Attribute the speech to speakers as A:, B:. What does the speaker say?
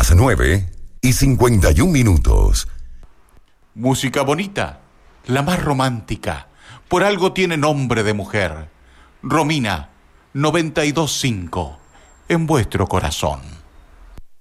A: Las 9:51.
B: Música bonita, la más romántica. Por algo tiene nombre de mujer. Romina, 92.5, en vuestro corazón.